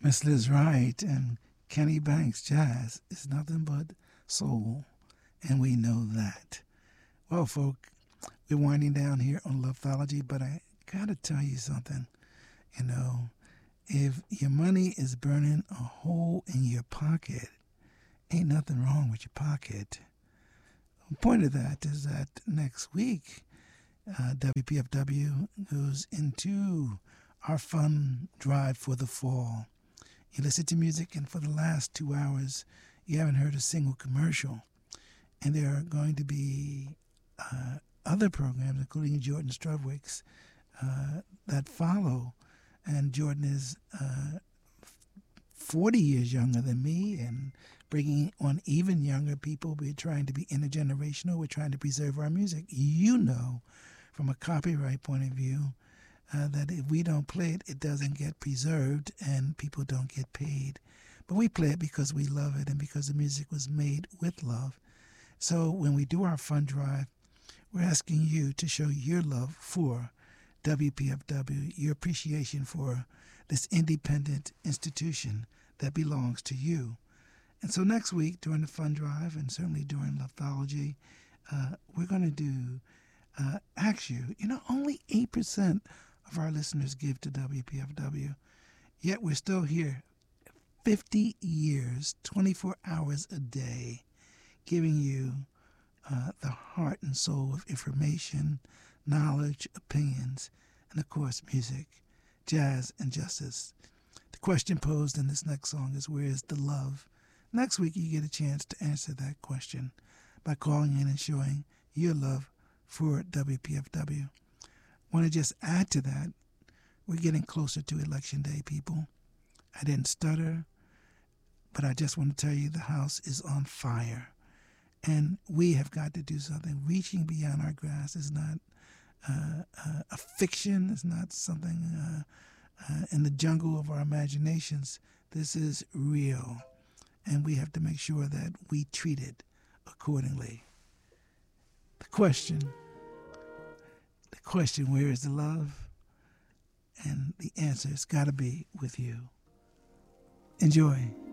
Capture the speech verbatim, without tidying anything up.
Miss Liz Wright and Kenny Banks jazz is nothing but soul, and we know that. Well, folk, we're winding down here on Loveology, but I gotta tell you something. You know, if your money is burning a hole in your pocket, ain't nothing wrong with your pocket. The point of that is that next week, uh, W P F W goes into our fun drive for the fall. You listen to music, and for the last two hours, you haven't heard a single commercial. And there are going to be uh, other programs, including Jordan Strudwick's, uh, that follow. And Jordan is uh, forty years younger than me and bringing on even younger people. We're trying to be intergenerational. We're trying to preserve our music. You know, from a copyright point of view, uh, that if we don't play it, it doesn't get preserved and people don't get paid. But we play it because we love it and because the music was made with love. So when we do our fund drive, we're asking you to show your love for W P F W, your appreciation for this independent institution that belongs to you. And so next week during the fund drive, and certainly during Loveology, uh, we're going to do, uh, ask you, you know, only eight percent of our listeners give to W P F W, yet we're still here fifty years, twenty-four hours a day, giving you uh, the heart and soul of information, knowledge, opinions, and of course music, jazz, and justice. The question posed in this next song is, where is the love? Next week you get a chance to answer that question by calling in and showing your love for W P F W. Want to just add to that, we're getting closer to Election Day, people. I didn't stutter, but I just want to tell you the house is on fire. And we have got to do something. Reaching beyond our grasp is not uh, uh, a fiction. It's not something uh, uh, in the jungle of our imaginations. This is real. And we have to make sure that we treat it accordingly. The question, the question, where is the love? And the answer has got to be with you. Enjoy.